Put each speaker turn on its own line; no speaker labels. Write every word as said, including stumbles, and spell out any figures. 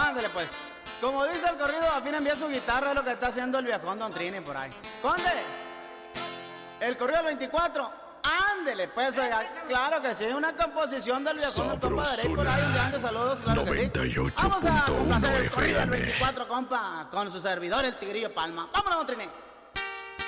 ándale pues. Como dice el corrido, afina envía su guitarra, es lo que está haciendo el viejón Don Trini por ahí. Conde, el corrido del veinticuatro, ándele pues, oiga, claro que sí, una composición del viejón del compa Derey por ahí, un grande saludos, claro que sí. Vamos a complacer el corrido del veinticuatro, compa, con su servidor, el Tigrillo Palma. Vámonos, Don Trini.